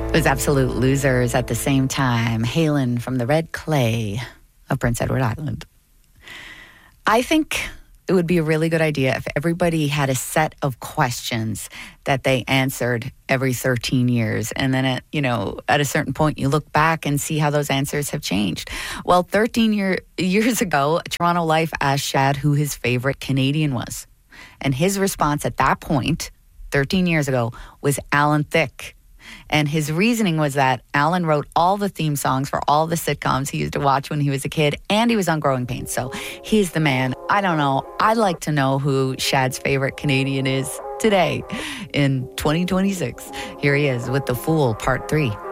It was Absolute Losers at the same time, hailing from the red clay of Prince Edward Island. I think it would be a really good idea if everybody had a set of questions that they answered every 13 years. And then at a certain point, you look back and see how those answers have changed. Well, 13 years ago, Toronto Life asked Shad who his favorite Canadian was. And his response at that point, 13 years ago, was Alan Thicke. And his reasoning was that Alan wrote all the theme songs for all the sitcoms he used to watch when he was a kid, and he was on Growing Pains. So he's the man. I don't know. I'd like to know who Shad's favorite Canadian is today in 2026. Here he is with The Fool, Part 3.